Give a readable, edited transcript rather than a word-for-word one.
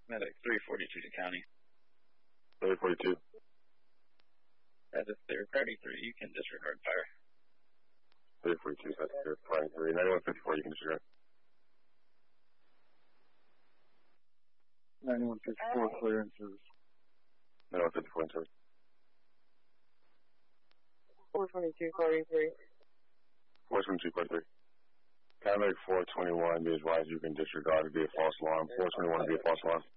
Medic 342 to county. 342. That is clear. Priority 3, you can disregard fire. 342, that's clear. Priority 3. 9154, you can disregard. 9154, clear in service. 9154 in service. 422, priority 3. 422, priority 3. Paramedic 421, be advised you can disregard to be a false alarm. 421 to be a false alarm.